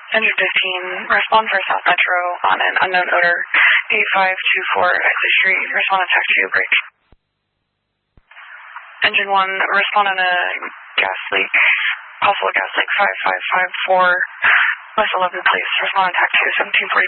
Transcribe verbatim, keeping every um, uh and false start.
Engine fifteen, respond for South Metro on an unknown odor, eight five two four exit street, respond on taxi to break. Engine one, respond on a gas leak, possible gas leak five five five four, West eleventh Place, respond on taxi to seventeen forty.